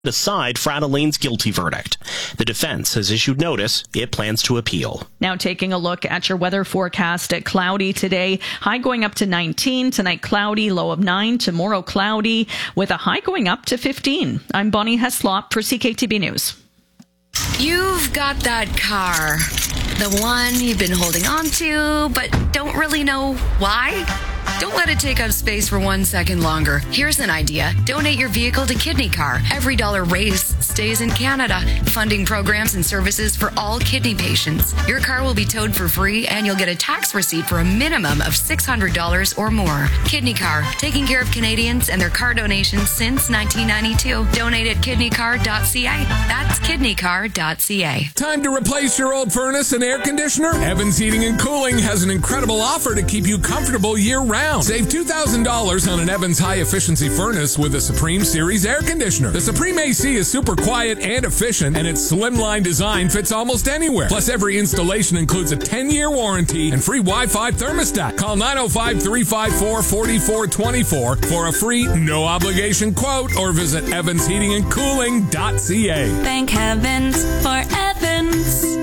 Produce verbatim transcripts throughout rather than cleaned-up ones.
aside Frateline's guilty verdict. The defense has issued notice it plans to appeal. Now taking a look at your weather forecast. At cloudy today, high going up to nineteen. Tonight cloudy, low of nine. Tomorrow cloudy with a high going up to fifteen. I'm Bonnie Heslop for C K T B News. You've got that car, the one you've been holding on to, but don't really know why. Don't let it take up space for one second longer. Here's an idea. Donate your vehicle to Kidney Car. Every dollar raised stays in Canada, funding programs and services for all kidney patients. Your car will be towed for free, and you'll get a tax receipt for a minimum of six hundred dollars or more. Kidney Car, taking care of Canadians and their car donations since nineteen ninety-two. Donate at kidney car dot c a. That's kidney car dot c a. Time to replace your old furnace and air conditioner? Evans Heating and Cooling has an incredible offer to keep you comfortable year-round. Save two thousand dollars on an Evans high-efficiency furnace with a Supreme Series air conditioner. The Supreme A C is super quiet and efficient, and its slimline design fits almost anywhere. Plus, every installation includes a ten-year warranty and free Wi-Fi thermostat. Call nine oh five, three five four, four four two four for a free, no-obligation quote, or visit evans heating and cooling dot c a. Thank heavens for Evans.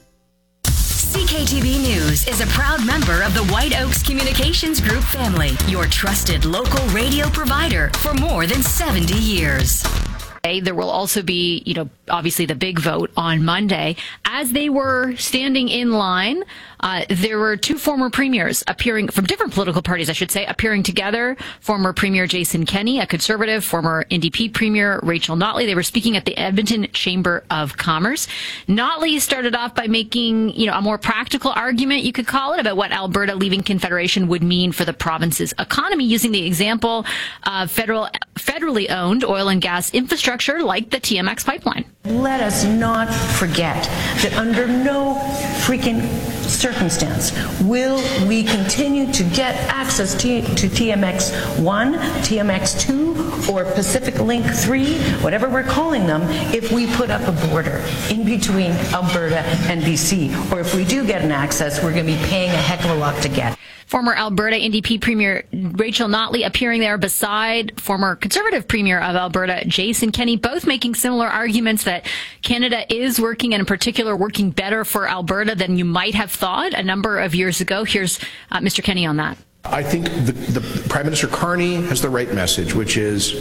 C K T B News is a proud member of the White Oaks Communications Group family, your trusted local radio provider for more than seventy years. There will also be, you know, obviously the big vote on Monday. As they were standing in line, uh, there were two former premiers appearing from different political parties, I should say, appearing together. Former Premier Jason Kenney, a Conservative, former N D P Premier Rachel Notley. They were speaking at the Edmonton Chamber of Commerce. Notley started off by making, you know, a more practical argument, you could call it, about what Alberta leaving Confederation would mean for the province's economy, using the example of federal, federally owned oil and gas infrastructure like the T M X pipeline. Let us not forget that under no freaking circumstance will we continue to get access to, to T M X one, T M X two, or Pacific Link three, whatever we're calling them, if we put up a border in between Alberta and B C. Or if we do get an access, we're going to be paying a heck of a lot to get. Former Alberta N D P Premier Rachel Notley appearing there beside former Conservative Premier of Alberta Jason Kenney, both making similar arguments that Canada is working, and in particular working better for Alberta than you might have thought a number of years ago. Here's uh, Mister Kenney on that. I think the, the Prime Minister Carney has the right message, which is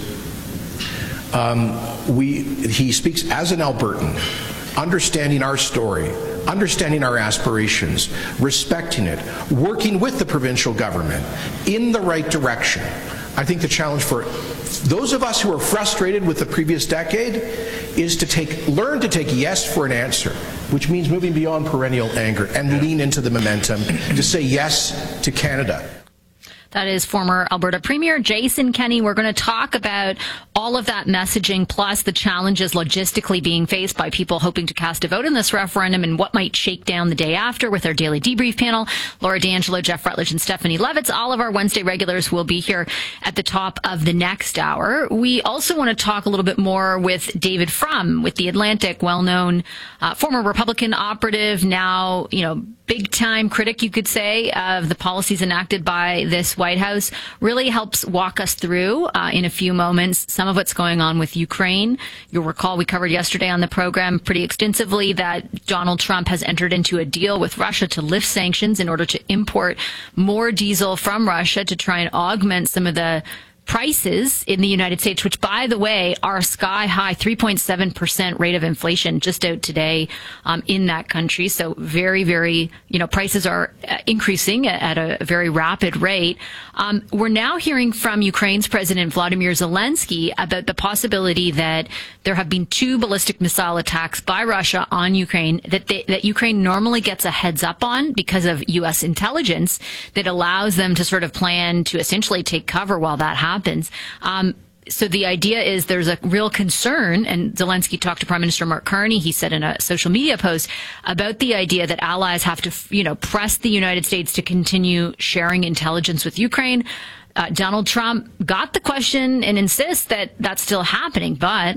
um, we. he speaks as an Albertan, understanding our story, understanding our aspirations, respecting it, working with the provincial government in the right direction. I think the challenge for those of us who are frustrated with the previous decade is to take, learn to take yes for an answer, which means moving beyond perennial anger and lean into the momentum to say yes to Canada. That is former Alberta Premier Jason Kenney. We're going to talk about all of that messaging, plus the challenges logistically being faced by people hoping to cast a vote in this referendum and what might shake down the day after with our daily debrief panel. Laura D'Angelo, Jeff Rutledge, and Stephanie Levitz. All of our Wednesday regulars will be here at the top of the next hour. We also want to talk a little bit more with David Frum with The Atlantic, well-known uh, former Republican operative, now, you know, big-time critic, you could say, of the policies enacted by this White House. Really helps walk us through uh, in a few moments some of what's going on with Ukraine. You'll recall we covered yesterday on the program pretty extensively that Donald Trump has entered into a deal with Russia to lift sanctions in order to import more diesel from Russia to try and augment some of the prices in the United States, which, by the way, are sky high, three point seven percent rate of inflation just out today um, in that country. So very, very, you know, prices are uh, increasing at a very rapid rate. Um, we're now hearing from Ukraine's President Vladimir Zelensky about the possibility that there have been two ballistic missile attacks by Russia on Ukraine that they, that Ukraine normally gets a heads up on because of U S intelligence that allows them to sort of plan to essentially take cover while that happens. happens. Um, so the idea is there's a real concern, and Zelensky talked to Prime Minister Mark Carney, he said in a social media post, about the idea that allies have to, you know, press the United States to continue sharing intelligence with Ukraine. Uh, Donald Trump got the question and insists that that's still happening, but...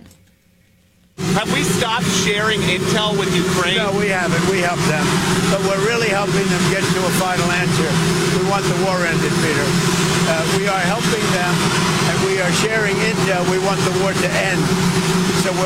Have we stopped sharing intel with Ukraine? No, we haven't. We help them. But we're really helping them get to a final answer. We want the war ended, Peter. Uh, we are helping them, and we are sharing intel. We want the war to end.